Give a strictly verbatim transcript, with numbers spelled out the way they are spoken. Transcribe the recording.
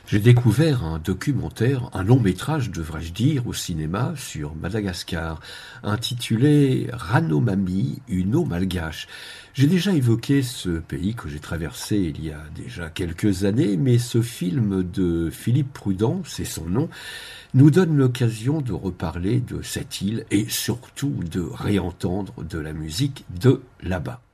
J'ai découvert un documentaire, un long métrage devrais-je dire, au cinéma sur Madagascar, intitulé Ranomami, une eau malgache. J'ai déjà évoqué ce pays que j'ai traversé il y a déjà quelques années, mais ce film de Philippe Prudent, c'est son nom, nous donne l'occasion de reparler de cette île et surtout de réentendre de la musique de là-bas.